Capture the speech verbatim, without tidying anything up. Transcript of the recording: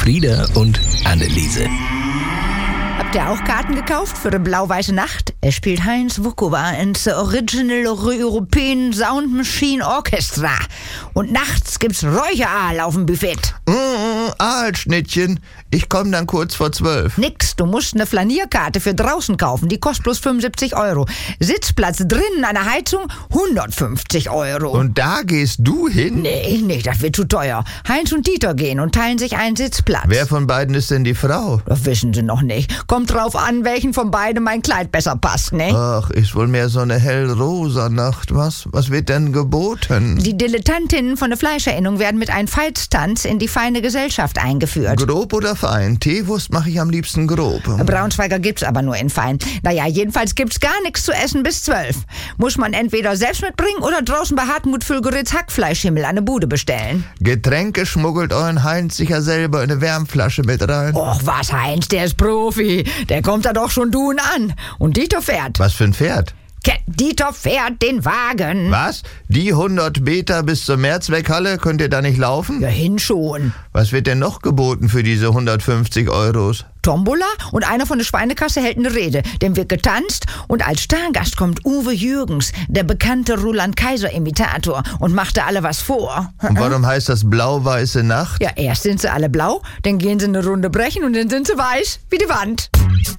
Frieda und Anneliese. Habt ihr auch Karten gekauft für eine blau-weiße Nacht? Es spielt Heinz Wukowa ins The Original European Sound Machine Orchestra. Und nachts gibt's Räucheraal auf dem Buffet. Mm, Aalschnittchen. Ich komme dann kurz vor zwölf. Nix, du musst eine Flanierkarte für draußen kaufen. Die kostet bloß fünfundsiebzig Euro. Sitzplatz drinnen an der Heizung hundertfünfzig Euro. Und da gehst du hin? Nee, nee, das wird zu teuer. Heinz und Dieter gehen und teilen sich einen Sitzplatz. Wer von beiden ist denn die Frau? Das wissen sie noch nicht. Kommt drauf an, welchen von beiden mein Kleid besser passt, ne? Ach, ist wohl mehr so eine hellrosa Nacht, was? Was wird denn geboten? Die Dilettantinnen von der Fleischerinnung werden mit einem Veitstanz in die feine Gesellschaft eingeführt. Grob oder fein? Teewurst mache ich am liebsten grob. Braunschweiger gibt's aber nur in fein. Naja, jedenfalls gibt's gar nichts zu essen bis zwölf. Muss man entweder selbst mitbringen oder draußen bei Hartmut Füllgeritz Hackfleischhimmel an der Bude bestellen. Getränke schmuggelt euren Heinz sicher selber in eine Wärmflasche mit rein. Och, was, Heinz, der ist Profi. Der kommt da doch schon dun an. Und Dieter fährt. Was für ein Pferd? Dieter fährt den Wagen. Was? Die hundert Meter bis zur Mehrzweckhalle? Könnt ihr da nicht laufen? Ja, hin schon. Was wird denn noch geboten für diese hundertfünfzig Euros? Tombola und einer von der Schweinekasse hält eine Rede. Dem wird getanzt und als Stargast kommt Uwe Jürgens, der bekannte Roland-Kaiser-Imitator, und macht da alle was vor. Und warum heißt das blau-weiße Nacht? Ja, erst sind sie alle blau, dann gehen sie eine Runde brechen und dann sind sie weiß wie die Wand.